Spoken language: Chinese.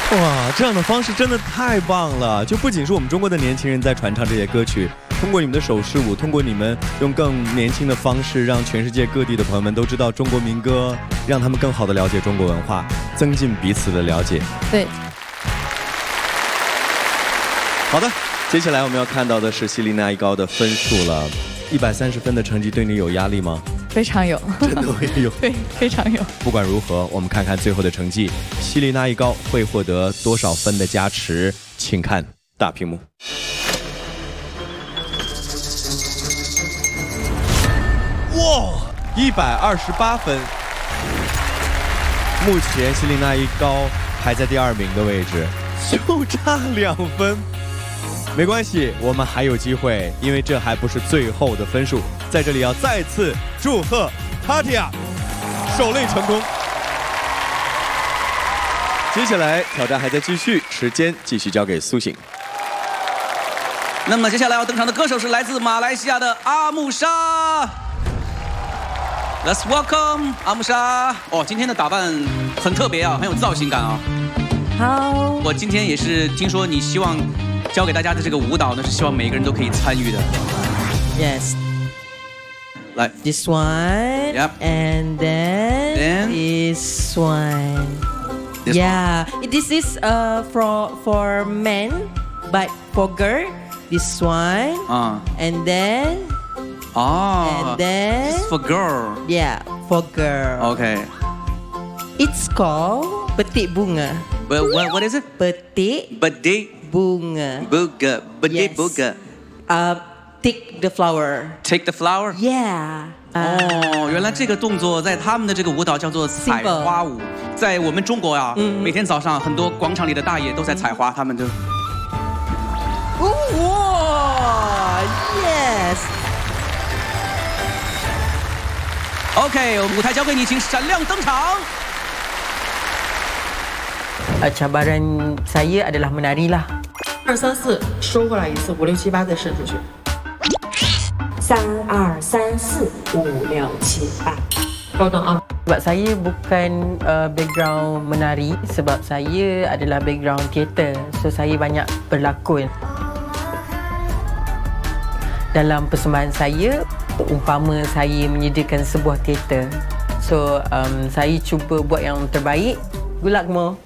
哇，这样的方式真的太棒了！就不仅是我们中国的年轻人在传唱这些歌曲，通过你们的手势舞，通过你们用更年轻的方式，让全世界各地的朋友们都知道中国民歌，让他们更好的了解中国文化，增进彼此的了解。 对。 好的，接下来我们要看到的是希丽娜一高的分数了。130分的成绩对你有压力吗？ 非常有， 真的会有。 对，非常有。 不管如何，我们看看最后的成绩，希丽娜一高会获得多少分的加持？请看大屏幕。哇，128分。目前希丽娜一高排在第2名的位置，就差2分。没关系，我们还有机会，因为这还不是最后的分数。在这里要再次祝贺卡蒂亚守擂成功。接下来挑战还在继续，时间继续交给苏醒。 那么接下来要登场的歌手是来自马来西亚的阿木莎。Let's welcome 阿木莎。哦，今天的打扮很特别啊，很有造型感啊。 好。 我今天也是听说你希望教给大家的这个舞蹈呢，是希望每个人都可以参与的。 Yes. 来 ，this one. Yep. And then this one. This yeah, this is for men, but for girl, this one. And then. And then. This is for girl. Yeah, for girl. Okay. It's called petik bunga. But what is it? Petik bunga. Bunga. Petik bunga. Take the flower. Take the flower? Yeah. 哦，原来这个动作在他们的这个舞蹈叫做采花舞，在我们中国啊，每天早上很多广场里的大爷都在采花，他们就。 哇 ，Yes。 OK， 舞台交给你，请闪亮登场。 Cabaran saya adalah menari lah. 2、3、4，收过来一次，5、6、7、8再伸出去。3、2、3、4、5、6、7、8。Kau nak Sebab saya bukan background menari, sebab saya adalah background teater. So saya banyak berlakon. Dalam persembahan saya, umpama saya menyediakan sebuah teater. So saya cuba buat yang terbaik. Good luck, Mo.